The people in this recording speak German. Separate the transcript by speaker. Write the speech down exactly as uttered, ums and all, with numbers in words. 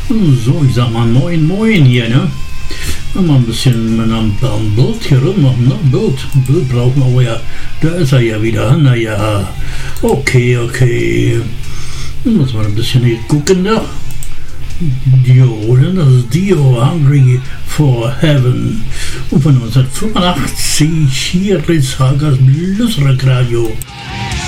Speaker 1: So, ich sag mal moin moin hier, ne? Mal ein bisschen mit einem Bild hier rummachen, ne? Bild, Bild brauchen wir, aber ja, da ist er ja wieder, naja, okay, okay. Dann muss man ein bisschen hier gucken, ne? Dio, das ist Dio, Hungry for Heaven. Und von neunzehnhundertfünfundachtzig hier ist Hagas Bluesrock Radio.